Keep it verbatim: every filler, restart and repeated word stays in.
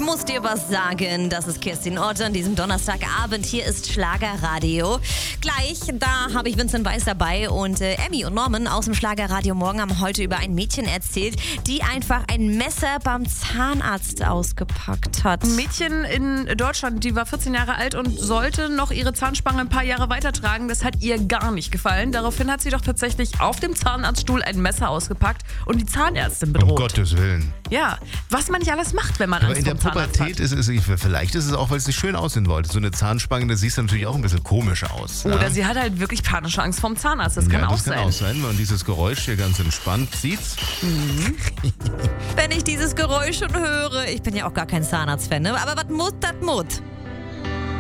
muss dir was sagen. Das ist Kirstin Ott an diesem Donnerstagabend. Hier ist Schlagerradio. Gleich, da habe ich Vincent Weiss dabei und äh, Emmy und Norman aus dem Schlagerradio Morgen haben heute über ein Mädchen erzählt, die einfach ein Messer beim Zahnarzt ausgepackt hat. Ein Mädchen in Deutschland, die war vierzehn Jahre alt und sollte noch ihre Zahnspange ein paar Jahre weitertragen. Das hat ihr gar nicht gefallen. Daraufhin hat sie doch tatsächlich auf dem Zahnarztstuhl ein Messer ausgepackt und die Zahnärztin bedroht. Um Gottes Willen. Ja, was man nicht alles macht, wenn man Aber Angst in der vor dem Zahnarzt Pubertät hat. ist es, vielleicht ist es auch, weil es nicht schön aussehen wollte. So eine Zahnspange, da siehst du natürlich auch ein bisschen komisch aus. Oder ja? sie hat halt wirklich panische Angst vorm Zahnarzt. Das kann ja, auch das sein. kann auch sein, wenn man dieses Geräusch hier ganz entspannt sieht. Wenn ich dieses Geräusch schon höre, ich bin ja auch gar kein Zahnarztfan, ne? Aber was muss, das muss.